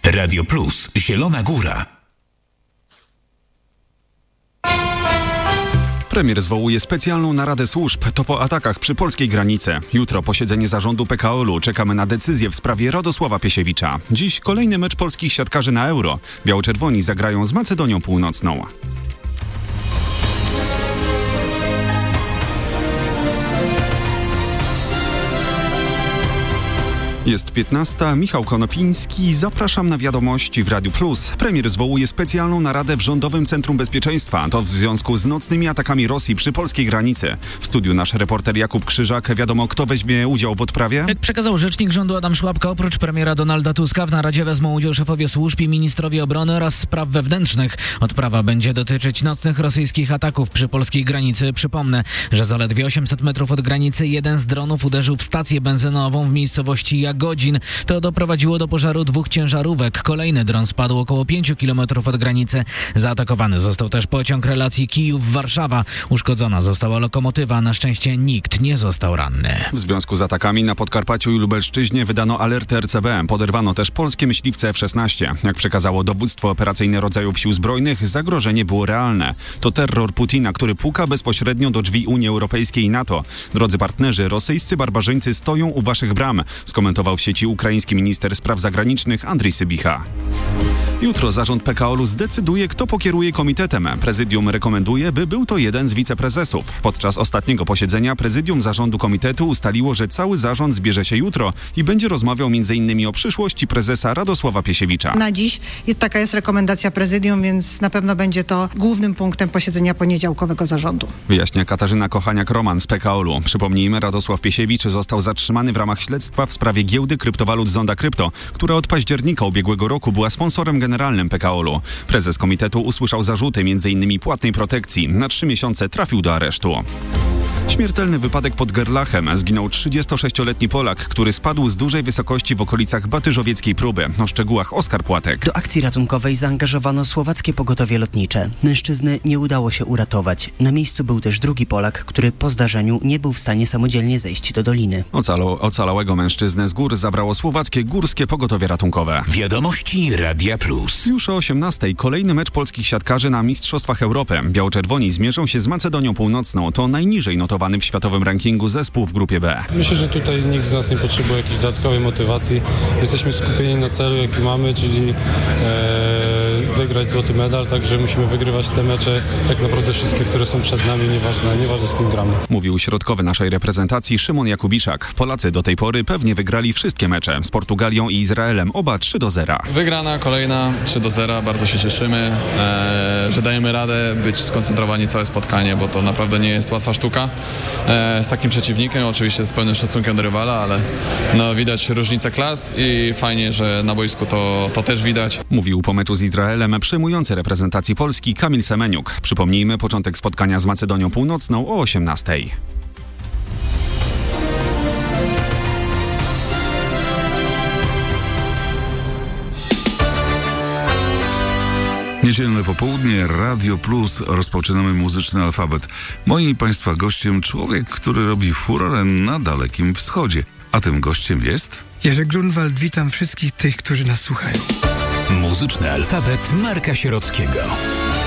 Radio Plus, Zielona Góra. Premier zwołuje specjalną naradę służb. To po atakach przy polskiej granicy. Jutro posiedzenie zarządu PKOL-u. Czekamy na decyzję w sprawie Radosława Piesiewicza. Dziś kolejny mecz polskich siatkarzy na Euro. Biało-czerwoni zagrają z Macedonią Północną. Jest 15. Michał Konopiński. Zapraszam na wiadomości w Radiu Plus. Premier zwołuje specjalną naradę w Rządowym Centrum Bezpieczeństwa. To w związku z nocnymi atakami Rosji przy polskiej granicy. W studiu nasz reporter Jakub Krzyżak. Wiadomo, kto weźmie udział w odprawie? Jak przekazał rzecznik rządu Adam Szłapka, oprócz premiera Donalda Tuska w naradzie wezmą udział szefowie służb i ministrowie obrony oraz spraw wewnętrznych. Odprawa będzie dotyczyć nocnych rosyjskich ataków przy polskiej granicy. Przypomnę, że zaledwie 800 metrów od granicy jeden z dronów uderzył w stację benzynową w miejscowości Jagodzin. To doprowadziło do pożaru 2 ciężarówek. Kolejny dron spadł około 5 km od granicy. Zaatakowany został też pociąg relacji Kijów-Warszawa. Uszkodzona została lokomotywa. Na szczęście nikt nie został ranny. W związku z atakami na Podkarpaciu i Lubelszczyźnie wydano alerty RCB. Poderwano też polskie myśliwce F-16. Jak przekazało dowództwo operacyjne rodzajów sił zbrojnych, zagrożenie było realne. To terror Putina, który puka bezpośrednio do drzwi Unii Europejskiej i NATO. Drodzy partnerzy, rosyjscy barbarzyńcy stoją u waszych bram, skomentował w sieci ukraiński minister spraw zagranicznych Andrii Sybicha. Jutro zarząd PKOL-u zdecyduje, kto pokieruje komitetem. Prezydium rekomenduje, by był to jeden z wiceprezesów. Podczas ostatniego posiedzenia prezydium zarządu komitetu ustaliło, że cały zarząd zbierze się jutro i będzie rozmawiał m.in. o przyszłości prezesa Radosława Piesiewicza. Na dziś taka jest rekomendacja prezydium, więc na pewno będzie to głównym punktem posiedzenia poniedziałkowego zarządu. Wyjaśnia Katarzyna Kochaniak-Roman z PKOL-u. Przypomnijmy, Radosław Piesiewicz został zatrzymany w ramach śledztwa w sprawie giełdy kryptowalut Zonda Krypto, która od października ubiegłego roku była sponsorem generalnym PKOL-u. Prezes komitetu usłyszał zarzuty m.in. płatnej protekcji. Na 3 miesiące trafił do aresztu. Śmiertelny wypadek pod Gerlachem. Zginął 36-letni Polak, który spadł z dużej wysokości w okolicach Batyżowieckiej Próby. O szczegółach Oskar Płatek. Do akcji ratunkowej zaangażowano słowackie pogotowie lotnicze. Mężczyzny nie udało się uratować. Na miejscu był też drugi Polak, który po zdarzeniu nie był w stanie samodzielnie zejść do doliny. Ocalałego mężczyznę z gór zabrało słowackie górskie pogotowie ratunkowe. Wiadomości Radia Plus. Już o 18:00 kolejny mecz polskich siatkarzy na Mistrzostwach Europy. Biało-czerwoni zmierzą się z Macedonią Północną. To najniżej notowany w światowym rankingu zespół w grupie B. Myślę, że tutaj nikt z nas nie potrzebuje jakiejś dodatkowej motywacji. Jesteśmy skupieni na celu, jaki mamy, czyli wygrać złoty medal, także musimy wygrywać te mecze, tak naprawdę wszystkie, które są przed nami, nieważne z kim gramy. Mówił środkowy naszej reprezentacji Szymon Jakubiszak. Polacy do tej pory pewnie wygrali wszystkie mecze z Portugalią i Izraelem, oba 3-0. Wygrana, kolejna 3-0, bardzo się cieszymy, że dajemy radę być skoncentrowani całe spotkanie, bo to naprawdę nie jest łatwa sztuka z takim przeciwnikiem, oczywiście z pełnym szacunkiem do rywala, ale widać różnicę klas i fajnie, że na boisku to też widać. Mówił po meczu z Izraelem przejmujący reprezentacji Polski Kamil Semeniuk. Przypomnijmy, początek spotkania z Macedonią Północną o 18:00. Niedzielne popołudnie, Radio Plus, rozpoczynamy muzyczny alfabet. Moim Państwa gościem człowiek, który robi furorę na Dalekim Wschodzie. A tym gościem jest... Jerzy Grunwald, witam wszystkich tych, którzy nas słuchają. Muzyczny alfabet Marka Sierockiego.